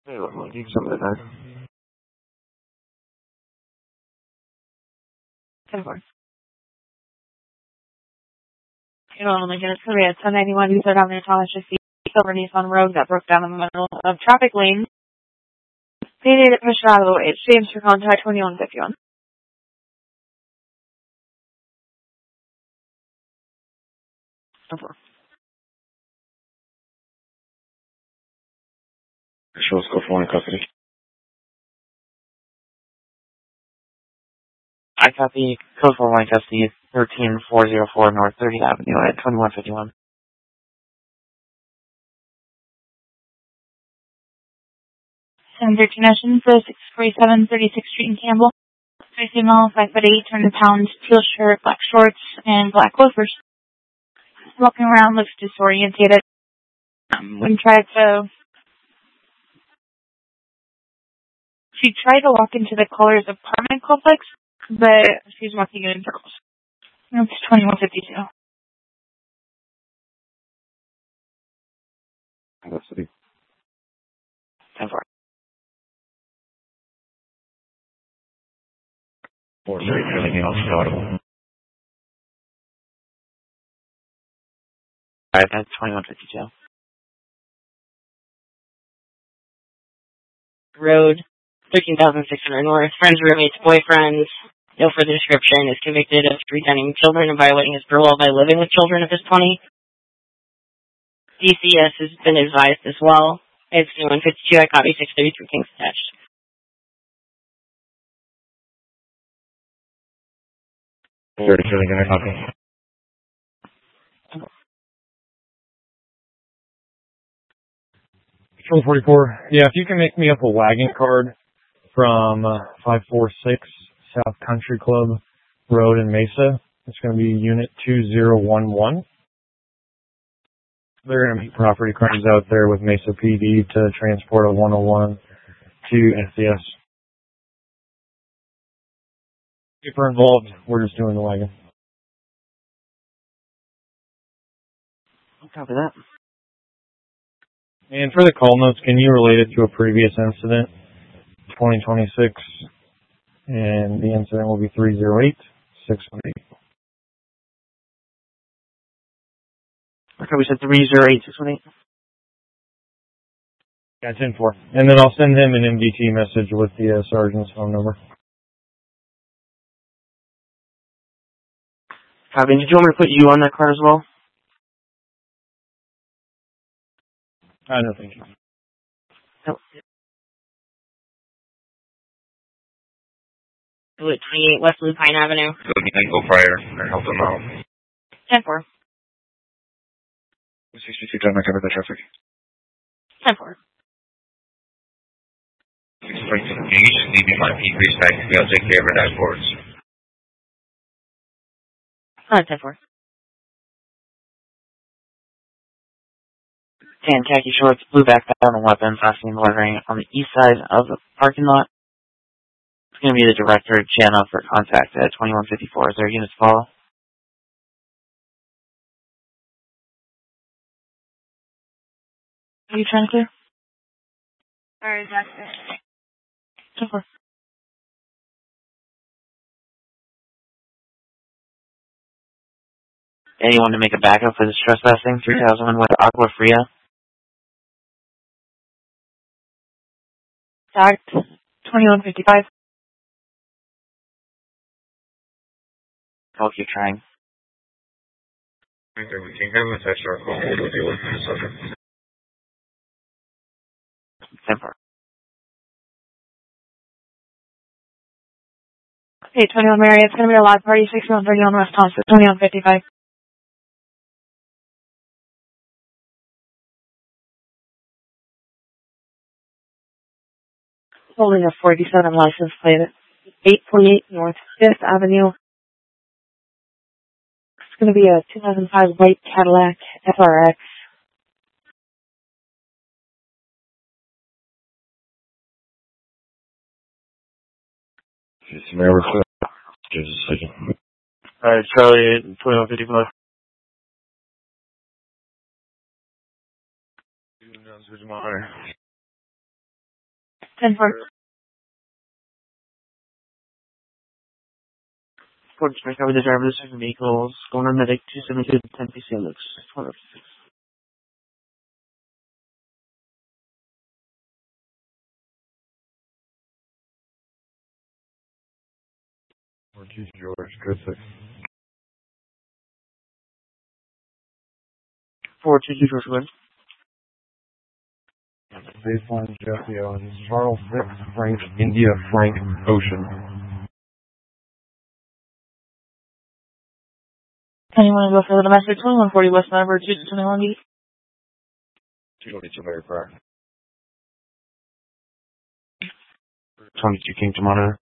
Hey, what do you some of that? Of course. You know, like it's going to be at 1091 East Avenue, Thomas J. Silver Nissan Road that broke down in the middle of traffic lane. They need to push it out of the way. It's James for contact 2151. Sure, let's go for one in custody. I copy code for one custody 13404 North 30th Avenue at 2151. Senator Connection for 647 36th Street in Campbell. 3 female, 5'8", 200 pounds, teal shirt, black shorts, and black loafers. Walking around looks disorientated. She tried to walk into the Colors apartment complex, but she's walking in circles. It's 2152. Custody. 10-4. 4 straight, anything else notable? Alright, that's 2152. Road, 13,600 North. Friends, roommates, boyfriends. No further description. Is convicted of threatening children and violating his parole by living with children if it's 20. DCS has been advised as well. It's 2152. I copy 633 Kings attached. Very good, I copy. 1244. Yeah, if you can make me up a wagon card from 546 South Country Club Road in Mesa. It's going to be Unit 2011. They're going to meet property crimes out there with Mesa PD to transport a 101 to SCS. If we're involved, we're just doing the wagon. Copy that. And for the call notes, can you relate it to a previous incident, 2026, and the incident will be 308-618. Okay, we said 308-618. That's in for. And then I'll send him an MDT message with the sergeant's phone number. Copy. Did you want me to put you on that card as well? No, thank you. Nope. 28 West Blue Pine Avenue. Go prior or help them out. 10-4. 62 done, I covered the traffic. 10-4. Engaged, leaving my increase back to be able to take care of our dashboards. 10-4. Tan khaki shorts, blue backpack, and weapons, last seen loitering on the east side of the parking lot. It's going to be the director, Jana, for contact at 2154. Is there units follow? Are you trying to clear? Or is that it? 10-4. Anyone to make a backup for this trespassing? 3001 with Agua Fria. Start 2155. I'll keep trying. We can have a text or a call with you with the subject. 10-4. Hey, 21 Mary, it's going to be a live party, 6131 West Thompson, 2155. Holding a 47 license plate at 848 North 5th Avenue. It's going to be a 2005 white Cadillac FRX. Just a minute. Just a second. Alright, Charlie, 2155. Who's monitor? 10-4. Report to cover the driver of the second vehicle, Sconer Medic 272 to 10 PC looks 1206. George, good 6. 422 George Wood. Baseline Jesse Owens, Charles 6, Frank, India, Frank, Ocean. Anyone go for the domestic 2140 West Number 221 Gate? 222 very correct. 22 King to monitor.